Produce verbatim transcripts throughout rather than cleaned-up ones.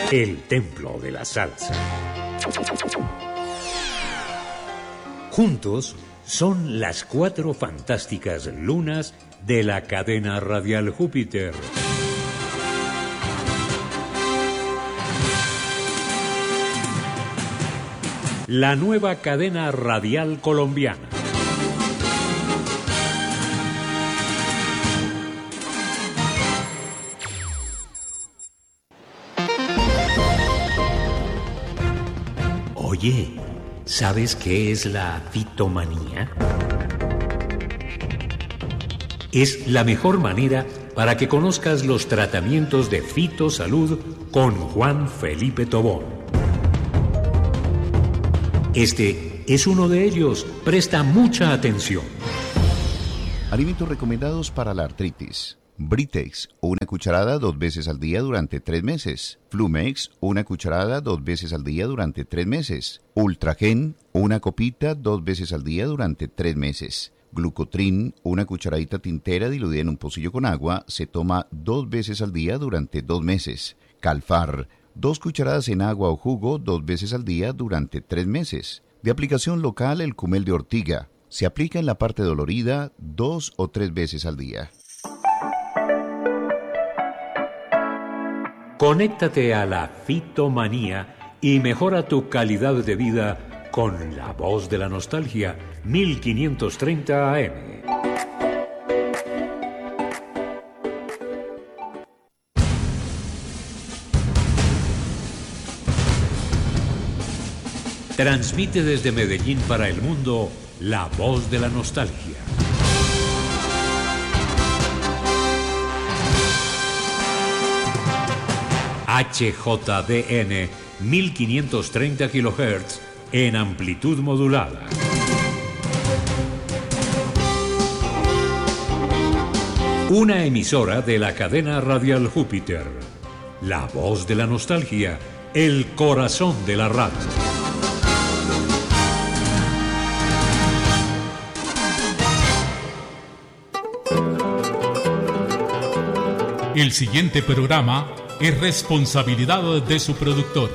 El templo de la salsa. Juntos son las cuatro fantásticas lunas de la cadena radial Júpiter. La nueva cadena radial colombiana. Oye, ¿sabes qué es la fitomanía? Es la mejor manera para que conozcas los tratamientos de fitosalud con Juan Felipe Tobón. Este es uno de ellos. Presta mucha atención. Alimentos recomendados para la artritis. Britex, una cucharada dos veces al día durante tres meses. Flumex, una cucharada dos veces al día durante tres meses. Ultragen, una copita dos veces al día durante tres meses. Glucotrin, una cucharadita tintera diluida en un pocillo con agua, se toma dos veces al día durante dos meses. Calfar, dos cucharadas en agua o jugo dos veces al día durante tres meses. De aplicación local, el Cumel de ortiga. Se aplica en la parte dolorida dos o tres veces al día. Conéctate a la fitomanía y mejora tu calidad de vida con La Voz de la Nostalgia, mil quinientos treinta A M. Transmite desde Medellín para el mundo La Voz de la Nostalgia. H J D N mil quinientos treinta kilohertz en amplitud modulada. Una emisora de la cadena radial Júpiter. La Voz de la Nostalgia, el corazón de la radio. El siguiente programa es responsabilidad de su productor.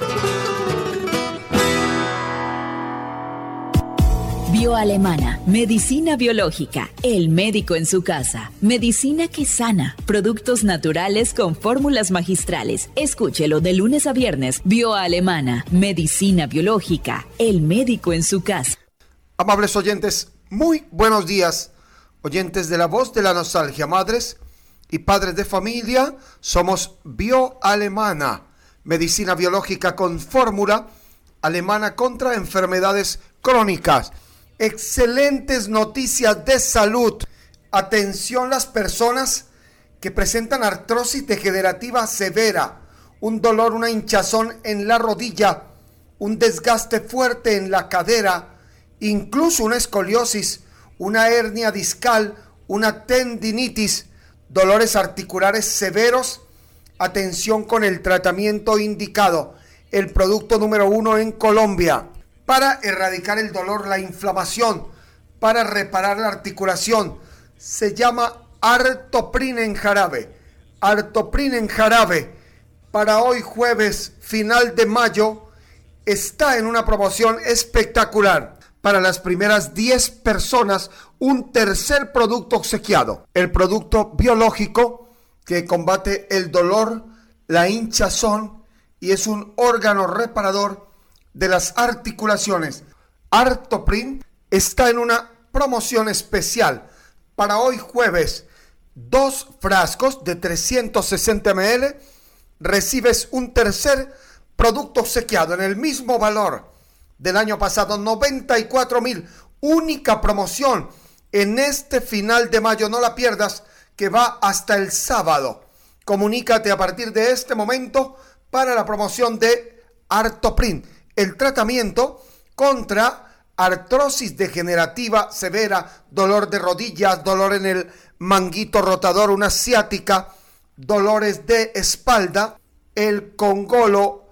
Bioalemana, medicina biológica, el médico en su casa, medicina que sana, productos naturales con fórmulas magistrales. Escúchelo de lunes a viernes. Bioalemana, medicina biológica, el médico en su casa. Amables oyentes, muy buenos días. Oyentes de La Voz de la Nostalgia, madres y padres de familia, somos Bioalemana, medicina biológica con fórmula alemana contra enfermedades crónicas. Excelentes noticias de salud. Atención las personas que presentan artrosis degenerativa severa, un dolor, una hinchazón en la rodilla, un desgaste fuerte en la cadera, incluso una escoliosis, una hernia discal, una tendinitis, dolores articulares severos. Atención con el tratamiento indicado, el producto número uno en Colombia, para erradicar el dolor, la inflamación, para reparar la articulación. Se llama Artoprin en jarabe. Artoprin en jarabe, para hoy jueves, final de mayo, está en una promoción espectacular. Para las primeras diez personas, un tercer producto obsequiado. El producto biológico que combate el dolor, la hinchazón y es un órgano reparador de las articulaciones. Artoprin está en una promoción especial. Para hoy jueves, dos frascos de trescientos sesenta mililitros, recibes un tercer producto obsequiado en el mismo valor del año pasado, noventa y cuatro mil, única promoción en este final de mayo, no la pierdas, que va hasta el sábado. Comunícate a partir de este momento para la promoción de Artoprin, el tratamiento contra artrosis degenerativa severa, dolor de rodillas, dolor en el manguito rotador, una ciática, dolores de espalda, el congolo,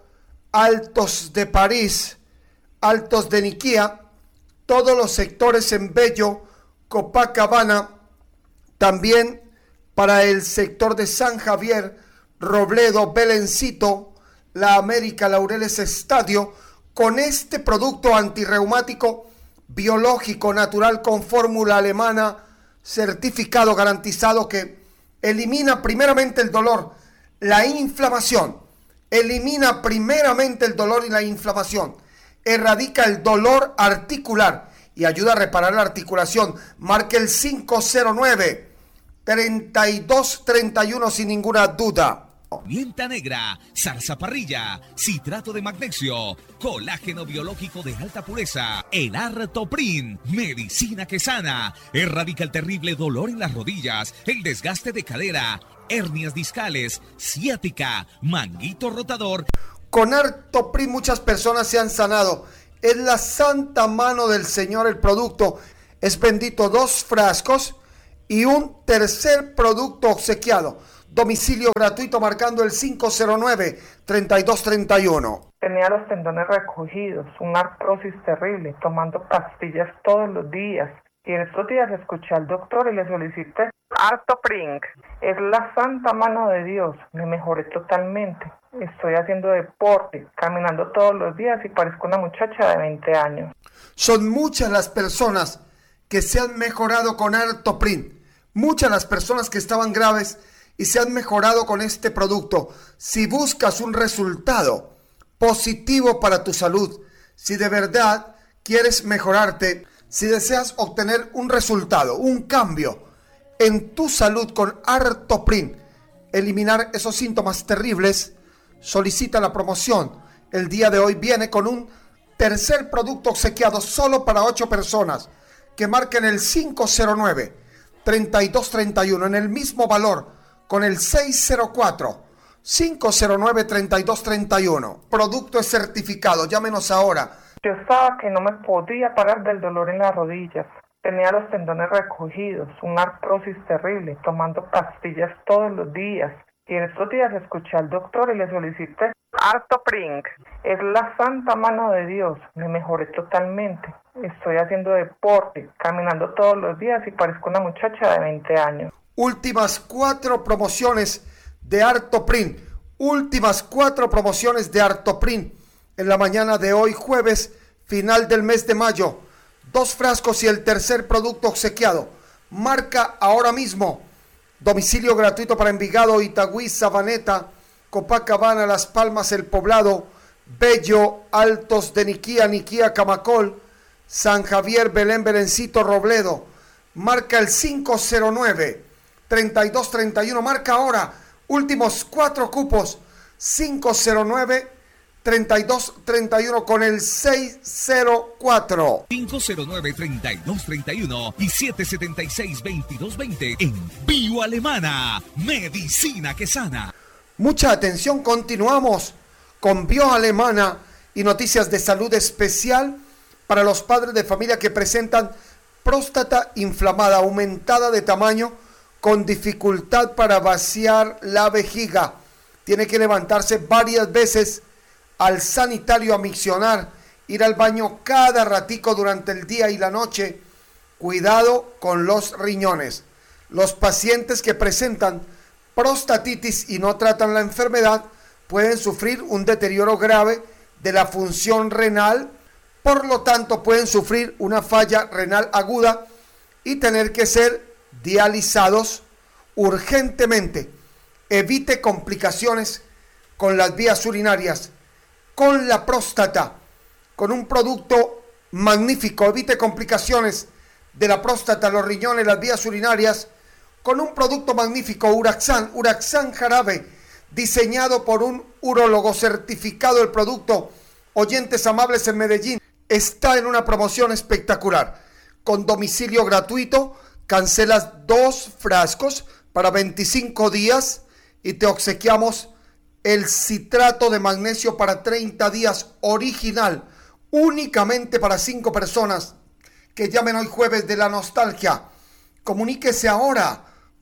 Altos de París, Altos de Niquía, todos los sectores en Bello, Copacabana, también para el sector de San Javier, Robledo, Belencito, La América Laureles Estadio con este producto antirreumático biológico natural con fórmula alemana certificado, garantizado, que elimina primeramente el dolor, la inflamación, elimina primeramente el dolor y la inflamación, erradica el dolor articular y ayuda a reparar la articulación. Marque el cinco cero nueve, treinta y dos treinta y uno sin ninguna duda. Pimienta negra, salsa parrilla, citrato de magnesio, colágeno biológico de alta pureza, el Artoprin, medicina que sana, erradica el terrible dolor en las rodillas, el desgaste de cadera, hernias discales, ciática, manguito rotador. Con Artoprin muchas personas se han sanado. Es la santa mano del Señor el producto. Es bendito, dos frascos y un tercer producto obsequiado. Domicilio gratuito marcando el cinco cero nueve, treinta y dos treinta y uno. Tenía los tendones recogidos, una artrosis terrible, tomando pastillas todos los días. Y en estos días escuché al doctor y le solicité Artoprin. Es la santa mano de Dios. Me mejoré totalmente. Estoy haciendo deporte, caminando todos los días y parezco una muchacha de veinte años. Son muchas las personas que se han mejorado con Artoprin. Muchas las personas que estaban graves y se han mejorado con este producto. Si buscas un resultado positivo para tu salud, si de verdad quieres mejorarte, si deseas obtener un resultado, un cambio en tu salud con Artoprin, eliminar esos síntomas terribles, solicita la promoción. El día de hoy viene con un tercer producto obsequiado solo para ocho personas que marquen el cinco cero nueve, treinta y dos treinta y uno en el mismo valor con el seis cero cuatro, cinco cero nueve, treinta y dos treinta y uno. Producto es certificado. Llámenos ahora. Yo estaba que no me podía parar del dolor en las rodillas. Tenía los tendones recogidos, una artrosis terrible, tomando pastillas todos los días. Y en estos días escuché al doctor y le solicité Artoprin. Es la santa mano de Dios. Me mejoré totalmente. Estoy haciendo deporte, caminando todos los días y parezco una muchacha de veinte años. Últimas cuatro promociones de Artoprin. Últimas cuatro promociones de Artoprin. En la mañana de hoy, jueves, final del mes de mayo. Dos frascos y el tercer producto obsequiado. Marca ahora mismo. Domicilio gratuito para Envigado, Itagüí, Sabaneta, Copacabana, Las Palmas, El Poblado, Bello, Altos de Niquía, Niquía, Camacol, San Javier, Belén, Belencito, Robledo. Marca el cinco cero nueve, treinta y dos treinta y uno. Marca ahora. Últimos cuatro cupos. cinco cero nueve, treinta y dos treinta y uno con el seis cero cuatro. cinco cero nueve, treinta y dos treinta y uno y siete siete seis, veintidós veinte. Envío Alemana. Medicina que sana. Mucha atención. Continuamos con Bio Alemana y noticias de salud especial para los padres de familia que presentan próstata inflamada, aumentada de tamaño, con dificultad para vaciar la vejiga. Tiene que levantarse varias veces al sanitario a miccionar, ir al baño cada ratico durante el día y la noche. Cuidado con los riñones. Los pacientes que presentan prostatitis y no tratan la enfermedad pueden sufrir un deterioro grave de la función renal. Por lo tanto, pueden sufrir una falla renal aguda y tener que ser dializados urgentemente. Evite complicaciones con las vías urinarias, con la próstata, con un producto magnífico. Evite complicaciones de la próstata, los riñones, las vías urinarias, con un producto magnífico, Uraxan, Uraxan jarabe, diseñado por un urólogo certificado. El producto, oyentes amables en Medellín, está en una promoción espectacular. Con domicilio gratuito, cancelas dos frascos para veinticinco días y te obsequiamos el citrato de magnesio para treinta días original, únicamente para cinco personas que llamen hoy jueves de la nostalgia. Comuníquese ahora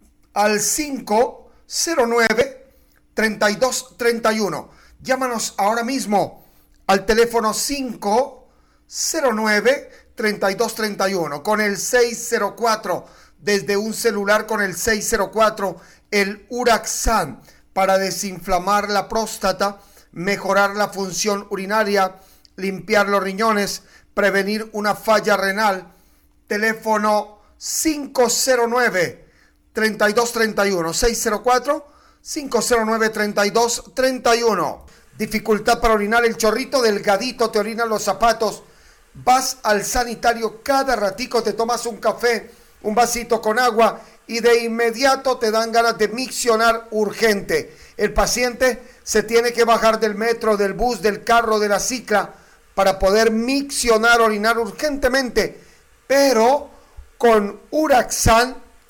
al cinco cero nueve, treinta y dos treinta y uno. Llámanos ahora mismo al teléfono cinco cero nueve, treinta y dos treinta y uno con el seis cero cuatro, desde un celular con el seis cero cuatro, el Uraxan para desinflamar la próstata, mejorar la función urinaria, limpiar los riñones, prevenir una falla renal. Teléfono cinco cero nueve, tres dos tres uno, seis cero cuatro, cinco cero nueve, tres dos tres uno. Dificultad para orinar, el chorrito delgadito, te orinan los zapatos. Vas al sanitario cada ratico, te tomas un café, un vasito con agua y de inmediato te dan ganas de miccionar urgente. El paciente se tiene que bajar del metro, del bus, del carro, de la cicla para poder miccionar, orinar urgentemente. Pero con Uraxan,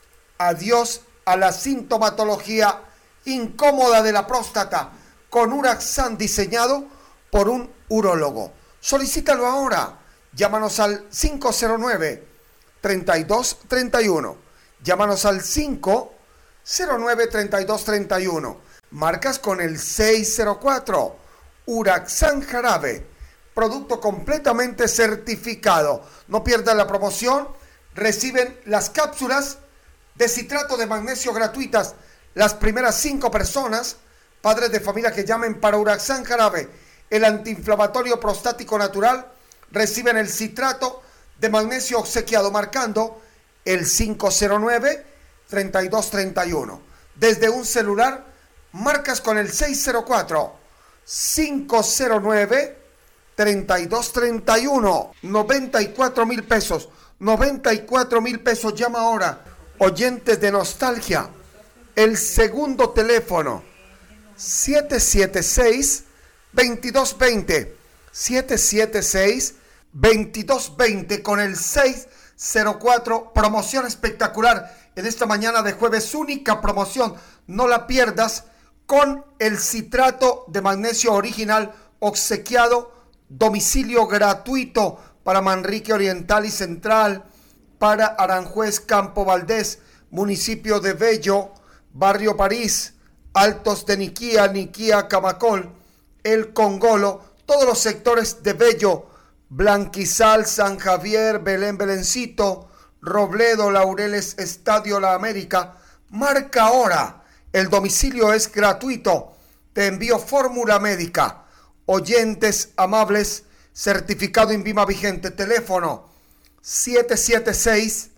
adiós a la sintomatología incómoda de la próstata. Con Uraxan diseñado por un urólogo. Solicítalo ahora. Llámanos al cinco cero nueve, tres dos tres uno. Llámanos al cinco cero nueve, tres dos tres uno. Marcas con el seis cero cuatro. Uraxan Jarabe. Producto completamente certificado. No pierdan la promoción. Reciben las cápsulas de citrato de magnesio gratuitas. Las primeras cinco personas, padres de familia que llamen para Uraxan Jarabe, el antiinflamatorio prostático natural, reciben el citrato de magnesio obsequiado marcando el cinco cero nueve, tres dos tres uno. Desde un celular, marcas con el seis cero cuatro, cinco cero nueve, tres dos tres uno. noventa y cuatro mil pesos. noventa y cuatro mil pesos. Llama ahora. Oyentes de Nostalgia. El segundo teléfono. siete siete seis, dos dos dos cero. siete siete seis, dos dos dos cero con el seis cero cuatro. Promoción espectacular en esta mañana de jueves. Única promoción. No la pierdas con el citrato de magnesio original obsequiado. Domicilio gratuito para Manrique Oriental y Central, para Aranjuez, Campo Valdés, municipio de Bello, Barrio París, Altos de Niquía, Niquía, Camacol, El Congolo, todos los sectores de Bello, Blanquizal, San Javier, Belén, Belencito, Robledo, Laureles, Estadio La América. Marca ahora, el domicilio es gratuito, te envío fórmula médica. Oyentes amables, certificado INVIMA vigente, teléfono siete siete seis,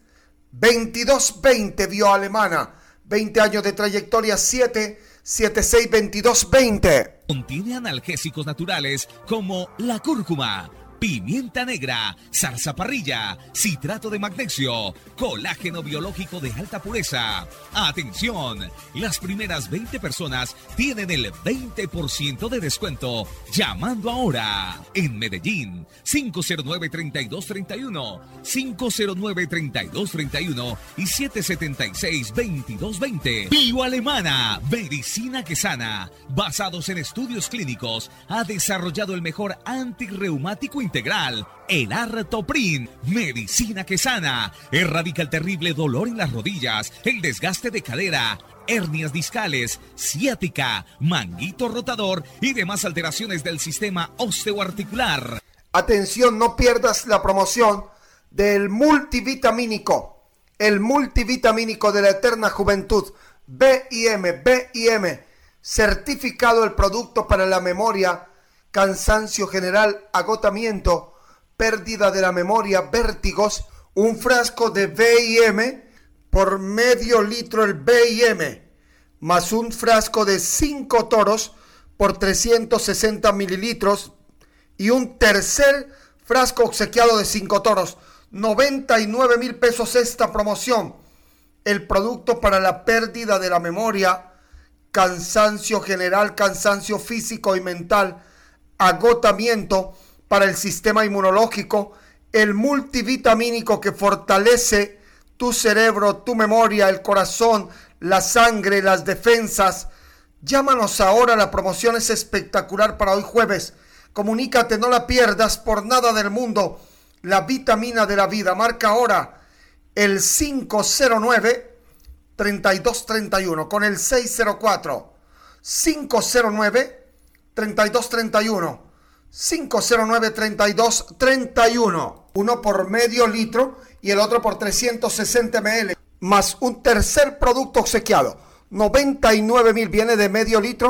dos dos dos cero, Bioalemana, veinte años de trayectoria, siete siete seis, dos dos dos cero. Contiene analgésicos naturales como la cúrcuma, pimienta negra, zarzaparrilla, citrato de magnesio, colágeno biológico de alta pureza. Atención, las primeras veinte personas tienen el veinte por ciento de descuento llamando ahora. En Medellín, cinco cero nueve, tres dos tres uno, cinco cero nueve, tres dos tres uno y siete siete seis, dos dos dos cero. Bioalemana, medicina que sana, basados en estudios clínicos, ha desarrollado el mejor antirreumático integral, el Artoprin, medicina que sana, erradica el terrible dolor en las rodillas, el desgaste de cadera, hernias discales, ciática, manguito rotador y demás alteraciones del sistema osteoarticular. Atención, no pierdas la promoción del multivitamínico, el multivitamínico de la eterna juventud, B I M, B I M, certificado el producto para la memoria, cansancio general, agotamiento, pérdida de la memoria, vértigos. Un frasco de B I M por medio litro el B I M, más un frasco de cinco toros por trescientos sesenta mililitros y un tercer frasco obsequiado de cinco toros. noventa y nueve mil pesos esta promoción. El producto para la pérdida de la memoria, cansancio general, cansancio físico y mental, agotamiento, para el sistema inmunológico, el multivitamínico que fortalece tu cerebro, tu memoria, el corazón, la sangre, las defensas. Llámanos ahora, la promoción es espectacular para hoy jueves. Comunícate, no la pierdas por nada del mundo. La vitamina de la vida. Marca ahora el cinco cero nueve, tres dos tres uno con el seis cero cuatro, cinco cero nueve, tres dos tres uno, cinco cero nueve, tres dos tres uno. Uno por medio litro y el otro por trescientos sesenta mililitros, más un tercer producto obsequiado. noventa y nueve mil, viene de medio litro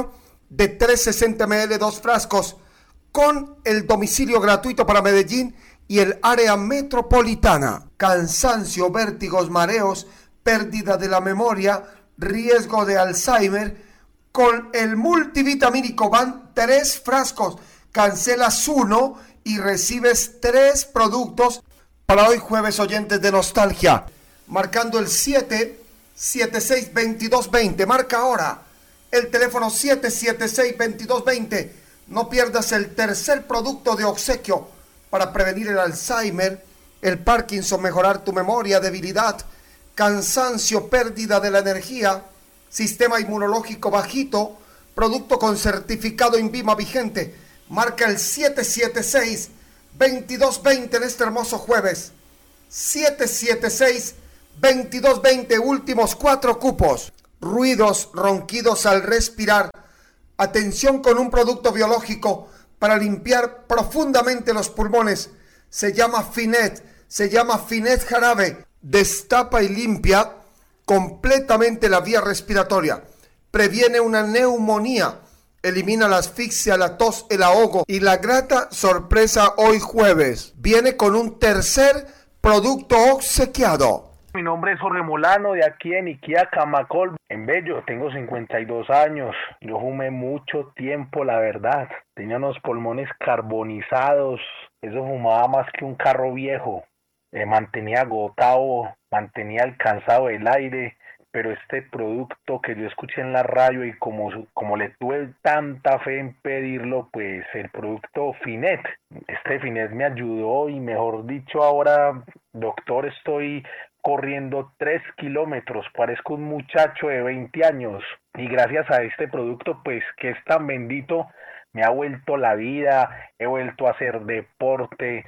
de trescientos sesenta mililitros, dos frascos, con el domicilio gratuito para Medellín y el área metropolitana. Cansancio, vértigos, mareos, pérdida de la memoria, riesgo de Alzheimer. Con el multivitamínico van tres frascos. Cancelas uno y recibes tres productos para hoy jueves, oyentes de Nostalgia. Marcando el siete siete seis, veintidós veinte. Marca ahora el teléfono siete siete seis, veintidós veinte. No pierdas el tercer producto de obsequio para prevenir el Alzheimer, el Parkinson, mejorar tu memoria, debilidad, cansancio, pérdida de la energía, sistema inmunológico bajito, producto con certificado INVIMA vigente. Marca el siete siete seis, veintidós veinte en este hermoso jueves. siete siete seis, veintidós veinte, últimos cuatro cupos. Ruidos, ronquidos al respirar. Atención con un producto biológico para limpiar profundamente los pulmones. Se llama Finet, se llama Finet Jarabe. Destapa y limpia completamente la vía respiratoria. Previene una neumonía. Elimina la asfixia, la tos, el ahogo. Y la grata sorpresa hoy jueves. Viene con un tercer producto obsequiado. Mi nombre es Jorge Molano, de aquí en Iquía, Camacol, en Bello. Tengo cincuenta y dos años. Yo fumé mucho tiempo, la verdad. Tenía unos pulmones carbonizados. Eso fumaba más que un carro viejo. Me mantenía agotado, mantenía alcanzado el aire. Pero este producto que yo escuché en la radio y como, como le tuve tanta fe en pedirlo, pues el producto Finet. Este Finet me ayudó y, mejor dicho, ahora, doctor, estoy corriendo tres kilómetros, parezco un muchacho de veinte años, y gracias a este producto, pues, que es tan bendito, me ha vuelto la vida, he vuelto a hacer deporte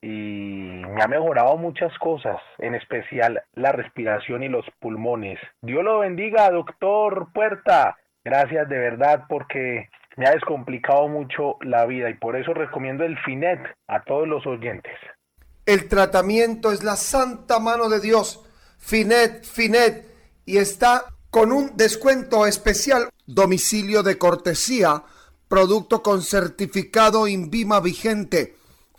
y me ha mejorado muchas cosas, en especial la respiración y los pulmones. Dios lo bendiga, doctor Puerta. Gracias de verdad, porque me ha descomplicado mucho la vida y por eso recomiendo el Finet a todos los oyentes. El tratamiento es la santa mano de Dios. Finet, Finet. Y está con un descuento especial. Domicilio de cortesía. Producto con certificado INVIMA vigente.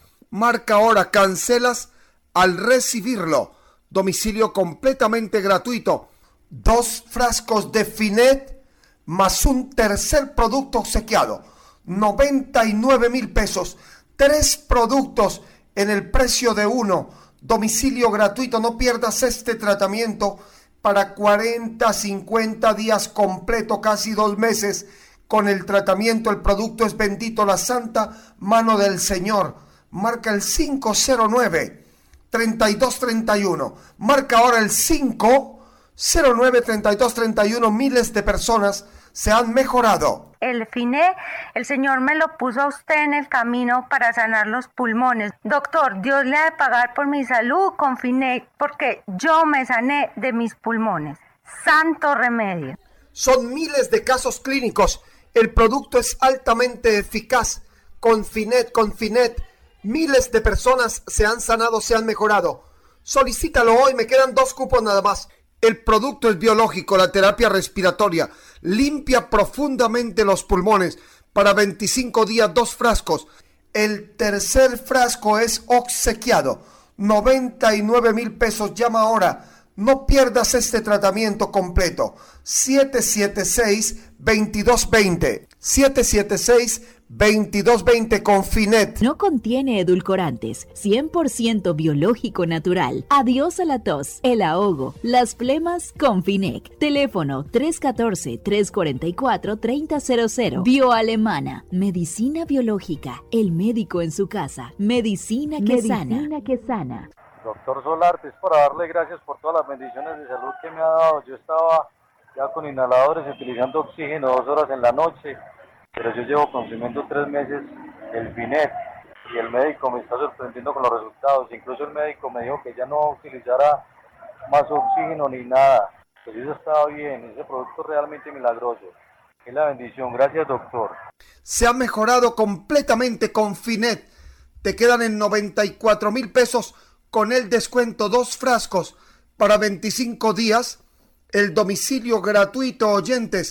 Marca ahora, cancelas al recibirlo. Domicilio completamente gratuito. Dos frascos de Finet más un tercer producto obsequiado. noventa y nueve mil pesos. Tres productos en el precio de uno. Domicilio gratuito. No pierdas este tratamiento para cuarenta, cincuenta días completo, casi dos meses. Con el tratamiento, el producto es bendito, la santa mano del Señor. Marca el cinco cero nueve, treinta y dos treinta y uno. Marca ahora el cinco cero nueve, treinta y dos treinta y uno. Miles de personas se han mejorado. El Finet, el Señor me lo puso a usted en el camino para sanar los pulmones. Doctor, Dios le ha de pagar por mi salud con Finet, porque yo me sané de mis pulmones. Santo remedio. Son miles de casos clínicos. El producto es altamente eficaz. Con Finet, con Finet, miles de personas se han sanado, se han mejorado. Solicítalo hoy, me quedan dos cupos nada más. El producto es biológico, la terapia respiratoria. Limpia profundamente los pulmones. Para veinticinco días, dos frascos. El tercer frasco es obsequiado. noventa y nueve mil pesos. Llama ahora. No pierdas este tratamiento completo. siete siete seis, veintidós veinte. siete siete seis, veintidós veinte con Finet. No contiene edulcorantes, cien por ciento biológico natural. Adiós a la tos, el ahogo, las flemas con Finet. Teléfono tres uno cuatro, tres cuatro cuatro, tres cero cero cero. Bioalemana, medicina biológica, el médico en su casa. Medicina que medicina sana. Medicina que sana. Doctor Solarte, es para darle gracias por todas las bendiciones de salud que me ha dado. Yo estaba ya con inhaladores, utilizando oxígeno dos horas en la noche, pero yo llevo consumiendo tres meses el Finet y el médico me está sorprendiendo con los resultados. Incluso el médico me dijo que ya no utilizara más oxígeno ni nada. Pues eso estaba bien, ese producto es realmente milagroso. Es la bendición, gracias doctor. Se ha mejorado completamente con Finet. Te quedan en noventa y cuatro mil pesos con el descuento, dos frascos para veinticinco días. El domicilio gratuito, oyentes.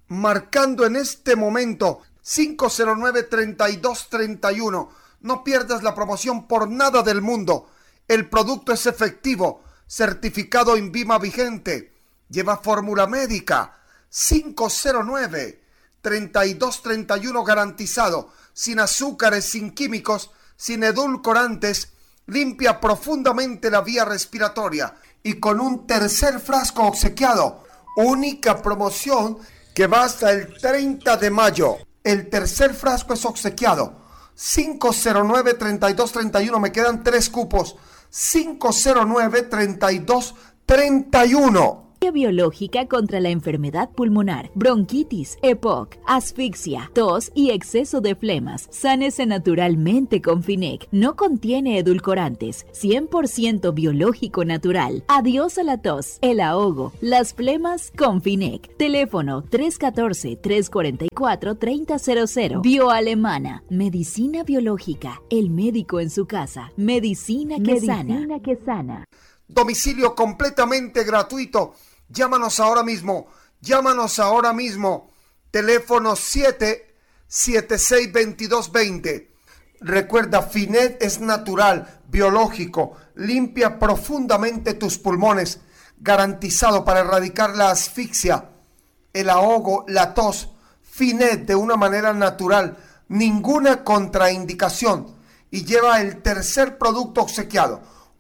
marcando en este momento cinco cero nueve, treinta y dos treinta y uno. No pierdas la promoción por nada del mundo. El producto es efectivo, certificado INVIMA vigente, lleva fórmula médica. Cinco cero nueve, treinta y dos treinta y uno garantizado, sin azúcares, sin químicos, sin edulcorantes, limpia profundamente la vía respiratoria y con un tercer frasco obsequiado. Única promoción que va hasta el treinta de mayo. El tercer frasco es obsequiado. cinco cero nueve, treinta y dos treinta y uno. Me quedan tres cupos. cinco cero nueve, treinta y dos treinta y uno. Biológica contra la enfermedad pulmonar, bronquitis, E P O C, asfixia, tos y exceso de flemas. Sánese naturalmente con Finec. No contiene edulcorantes. cien por ciento biológico natural. Adiós a la tos, el ahogo, las flemas con Finec. Teléfono tres uno cuatro, tres cuatro cuatro, tres cero cero cero. Bioalemana. Medicina biológica. El médico en su casa. Medicina que Medicina sana. que sana. Domicilio completamente gratuito. Llámanos ahora mismo, llámanos ahora mismo, teléfono siete siete seis, veintidós veinte. Recuerda, Finet es natural, biológico, limpia profundamente tus pulmones, garantizado para erradicar la asfixia, el ahogo, la tos. Finet de una manera natural, ninguna contraindicación y lleva el tercer producto obsequiado,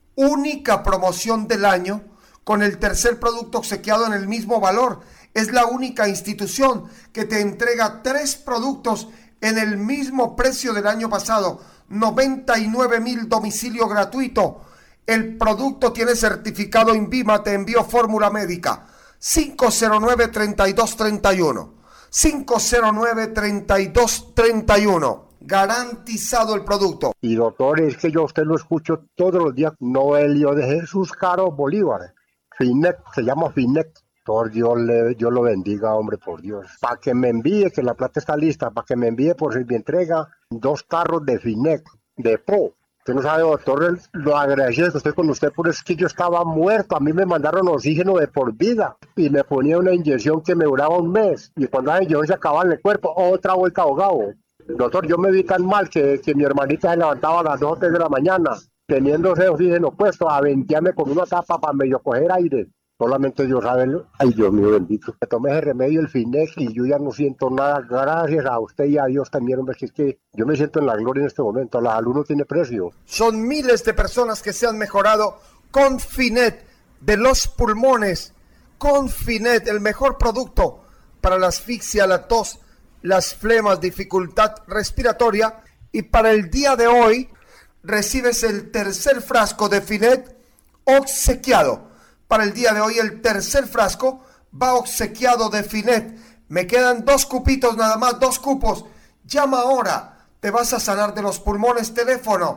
única promoción del año. Con el tercer producto obsequiado en el mismo valor. Es la única institución que te entrega tres productos en el mismo precio del año pasado. noventa y nueve mil, domicilio gratuito. El producto tiene certificado INVIMA, te envío fórmula médica. cinco cero nueve, treinta y dos treinta y uno. cinco cero nueve, treinta y dos treinta y uno. Garantizado el producto. Y doctor, es que yo a usted lo escucho todos los días. Noelio de Jesús Caro Bolívar. Finet, se llama Finet. Por Dios, le, Dios lo bendiga, hombre, por Dios. Para que me envíe, que la plata está lista, para que me envíe por si me entrega dos carros de Finet, de Po. Usted no sabe, doctor, lo agradecido que estoy con usted, por es que yo estaba muerto. A mí me mandaron oxígeno de por vida y me ponía una inyección que me duraba un mes. Y cuando la inyección se acababa en el cuerpo, otra vuelta ahogado. Doctor, yo me vi tan mal que, que mi hermanita se levantaba a las dos o tres de la mañana. Teniendo ese oxígeno puesto, a ventearme con una tapa para medio coger aire. Solamente Dios sabe. Ay, Dios mío bendito. Me tomé ese remedio, el Finex, y yo ya no siento nada. Gracias a usted y a Dios también, hombre, que es que yo me siento en la gloria en este momento. La salud no tiene precio. Son miles de personas que se han mejorado con Finet de los pulmones. Con Finet, el mejor producto para la asfixia, la tos, las flemas, dificultad respiratoria. Y para el día de hoy recibes el tercer frasco de Finet obsequiado. Para el día de hoy el tercer frasco va obsequiado de Finet. Me quedan dos cupitos nada más, dos cupos. Llama ahora, te vas a sanar de los pulmones. Teléfono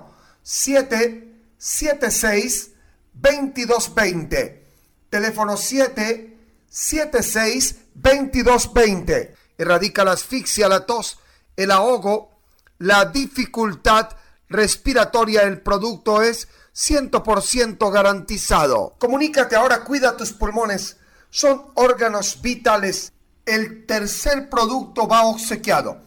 siete siete seis, veintidós veinte. Teléfono siete siete seis, veintidós veinte. Erradica la asfixia, la tos, el ahogo, la dificultad respiratoria. El producto es cien por ciento garantizado. Comunícate ahora, cuida tus pulmones. Son órganos vitales. El tercer producto va obsequiado.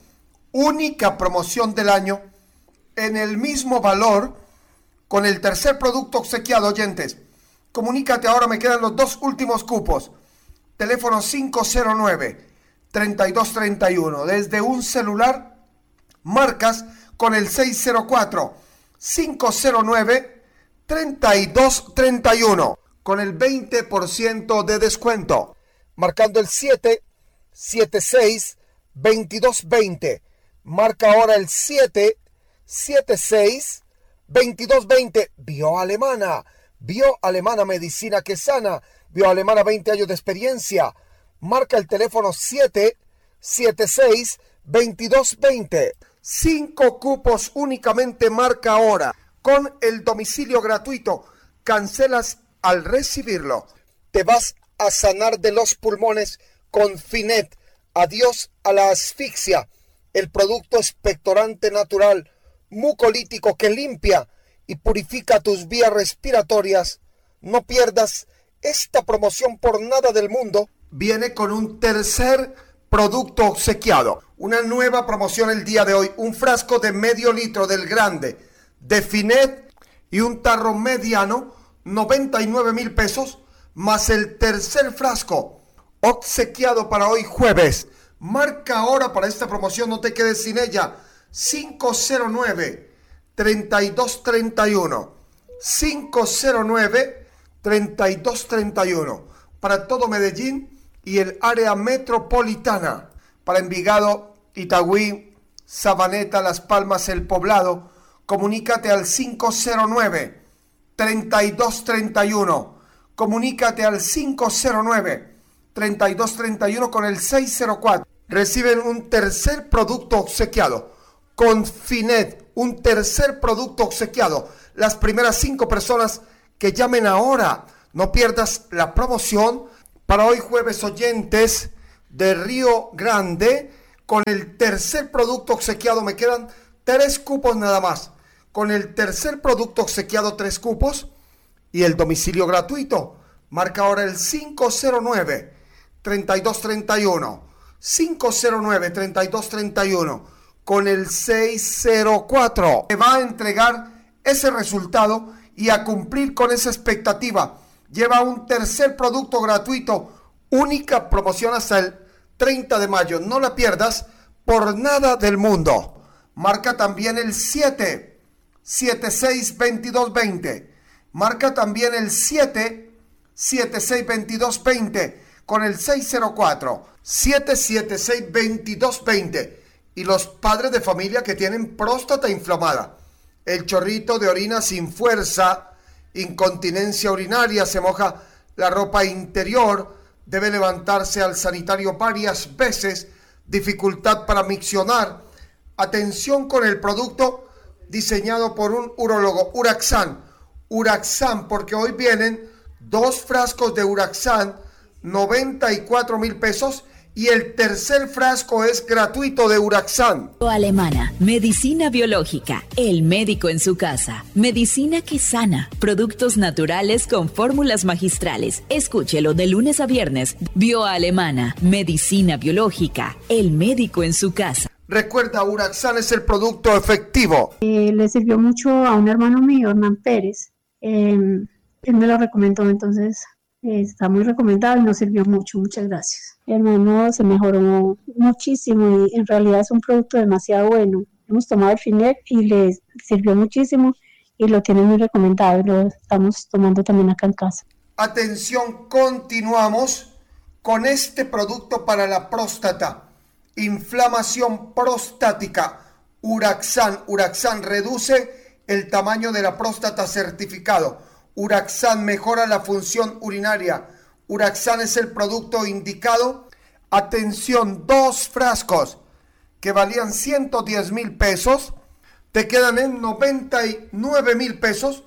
Única promoción del año en el mismo valor con el tercer producto obsequiado, oyentes. Comunícate ahora, me quedan los dos últimos cupos. Teléfono cinco cero nueve, treinta y dos treinta y uno. Desde un celular marcas con el seis cero cuatro, cinco cero nueve, treinta y dos treinta y uno con el veinte por ciento de descuento. Marcando el siete siete seis, veintidós veinte. Marca ahora el siete siete seis, veintidós veinte. Bioalemana. Bioalemana, medicina que sana. Bioalemana, veinte años de experiencia. Marca el teléfono siete siete seis, veintidós veinte. Cinco cupos únicamente, marca ahora. Con el domicilio gratuito. Cancelas al recibirlo. Te vas a sanar de los pulmones con Finet. Adiós a la asfixia. El producto expectorante natural, mucolítico, que limpia y purifica tus vías respiratorias. No pierdas esta promoción por nada del mundo. Viene con un tercer producto obsequiado. Una nueva promoción el día de hoy. Un frasco de medio litro del grande de Finet y un tarro mediano, noventa y nueve mil pesos, más el tercer frasco obsequiado para hoy jueves. Marca ahora para esta promoción, no te quedes sin ella. cinco cero nueve, treinta y dos treinta y uno. cinco cero nueve, treinta y dos treinta y uno. Para todo Medellín y el área metropolitana. Para Envigado, Itagüí, Sabaneta, Las Palmas, El Poblado, comunícate al cinco cero nueve, treinta y dos treinta y uno. Comunícate al cinco cero nueve, treinta y dos treinta y uno con el seis cero cuatro. Reciben un tercer producto obsequiado. Con Finet, un tercer producto obsequiado. Las primeras cinco personas que llamen ahora. No pierdas la promoción para hoy jueves, oyentes de Río Grande. Con el tercer producto obsequiado me quedan tres cupos nada más. Con el tercer producto obsequiado, tres cupos y el domicilio gratuito. Marca ahora el cinco cero nueve, treinta y dos treinta y uno. cinco cero nueve, treinta y dos treinta y uno con el seis cero cuatro. Te va a entregar ese resultado y a cumplir con esa expectativa. Lleva un tercer producto gratuito. Única promoción hasta el treinta de mayo. No la pierdas por nada del mundo. Marca también el siete siete seis veintidós veinte. Marca también el siete siete seis veintidós veinte con el seis cero cuatro. siete siete seis veintidós veinte. Y los padres de familia que tienen próstata inflamada, el chorrito de orina sin fuerza, incontinencia urinaria, se moja la ropa interior, debe levantarse al sanitario varias veces, dificultad para miccionar. Atención con el producto diseñado por un urólogo, Uraxan. Uraxan, porque hoy vienen dos frascos de Uraxan, noventa y cuatro mil pesos, y el tercer frasco es gratuito de Uraxan. Alemana, medicina biológica, el médico en su casa, medicina que sana, productos naturales con fórmulas magistrales. Escúchelo de lunes a viernes. Bioalemana, medicina biológica, el médico en su casa. Recuerda, Uraxan es el producto efectivo. Eh, le sirvió mucho a un hermano mío, Hernán Pérez. Eh, él me lo recomendó, entonces eh, está muy recomendado y nos sirvió mucho. Muchas gracias. Mi hermano se mejoró muchísimo y en realidad es un producto demasiado bueno. Hemos tomado el Finet y le sirvió muchísimo y lo tiene muy recomendado y lo estamos tomando también acá en casa. Atención, continuamos con este producto para la próstata. Inflamación prostática. Uraxan. Uraxan reduce el tamaño de la próstata certificado. Uraxan mejora la función urinaria. Uraxan es el producto indicado. Atención, dos frascos que valían ciento diez mil pesos, te quedan en noventa y nueve mil pesos.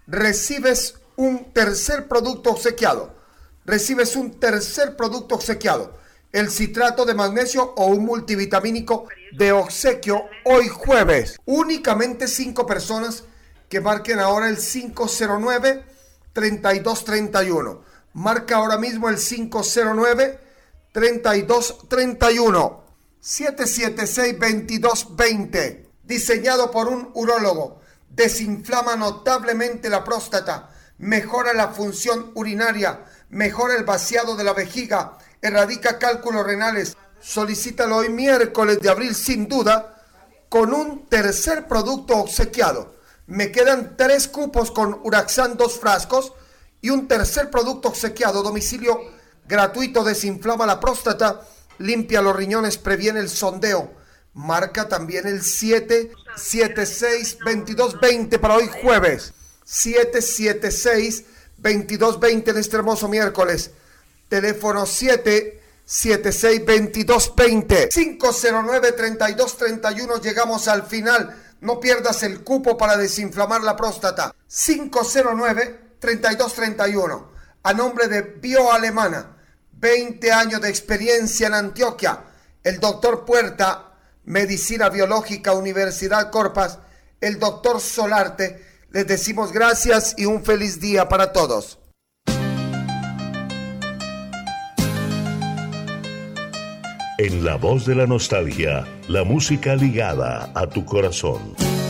Recibes un tercer producto obsequiado. Recibes un tercer producto obsequiado. El citrato de magnesio o un multivitamínico de obsequio hoy jueves. Únicamente cinco personas que marquen ahora el cinco cero nueve, treinta y dos treinta y uno. Marca ahora mismo el cinco cero nueve, treinta y dos treinta y uno. siete siete seis veintidós veinte. Diseñado por un urólogo. Desinflama notablemente la próstata. Mejora la función urinaria. Mejora el vaciado de la vejiga. Erradica cálculos renales. Solicítalo hoy miércoles de abril sin duda con un tercer producto obsequiado. Me quedan tres cupos con Uraxan, dos frascos y un tercer producto obsequiado. Domicilio gratuito. Desinflama la próstata, limpia los riñones, previene el sondeo. Marca también el siete siete seis veintidós veinte para hoy jueves. siete siete seis veintidós veinte en este hermoso miércoles. Teléfono siete siete seis veintidós veinte. cinco cero nueve, treinta y dos treinta y uno. Llegamos al final. No pierdas el cupo para desinflamar la próstata. cinco cero nueve, treinta y dos treinta y uno. A nombre de Bioalemana. veinte años de experiencia en Antioquia. El doctor Puerta, Medicina Biológica, Universidad Corpas. El doctor Solarte. Les decimos gracias y un feliz día para todos. En La Voz de la Nostalgia, la música ligada a tu corazón.